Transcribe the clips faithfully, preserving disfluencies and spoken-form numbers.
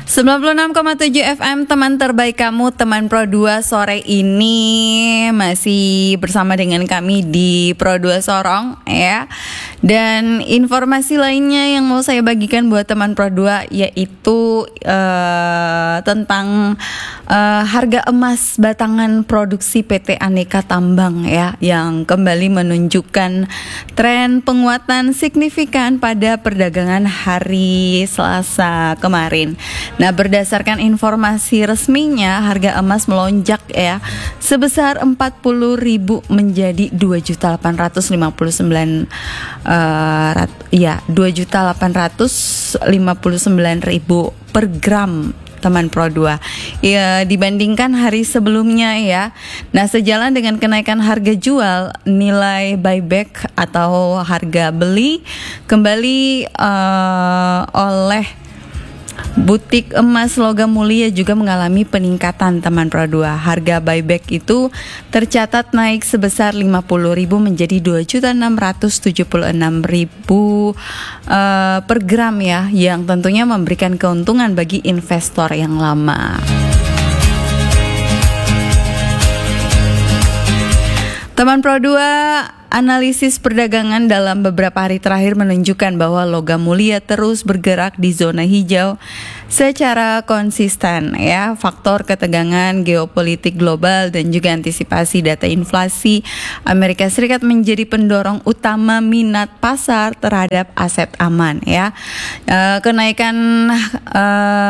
sembilan puluh enam koma tujuh F M, teman terbaik kamu, teman Pro dua sore ini masih bersama dengan kami di Pro dua Sorong ya. Dan informasi lainnya yang mau saya bagikan buat teman Pro dua yaitu uh, tentang uh, harga emas batangan produksi P T Aneka Tambang ya, yang kembali menunjukkan tren penguatan signifikan pada perdagangan hari Selasa kemarin. Nah, berdasarkan informasi resminya, harga emas melonjak ya sebesar empat puluh ribu menjadi dua juta delapan ratus lima puluh sembilan uh, rat, ya dua juta delapan ratus lima puluh sembilan ribu per gram, teman Pro dua ya, dibandingkan hari sebelumnya ya. Nah, sejalan dengan kenaikan harga jual, nilai buyback atau harga beli kembali uh, oleh butik emas logam mulia juga mengalami peningkatan, teman Pro dua. Harga buyback itu tercatat naik sebesar lima puluh ribu menjadi dua juta enam ratus tujuh puluh enam ribu uh, per gram ya, yang tentunya memberikan keuntungan bagi investor yang lama. Teman Pro dua, analisis perdagangan dalam beberapa hari terakhir menunjukkan bahwa logam mulia terus bergerak di zona hijau secara konsisten ya. Faktor ketegangan geopolitik global dan juga antisipasi data inflasi Amerika Serikat menjadi pendorong utama minat pasar terhadap aset aman ya. E, kenaikan e,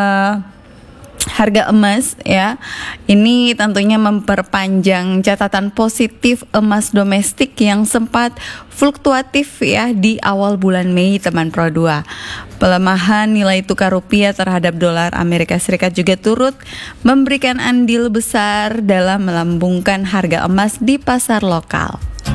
harga emas ya, ini tentunya memperpanjang catatan positif emas domestik yang sempat fluktuatif ya di awal bulan Mei, teman Pro dua. Pelemahan nilai tukar rupiah terhadap dolar Amerika Serikat juga turut memberikan andil besar dalam melambungkan harga emas di pasar lokal.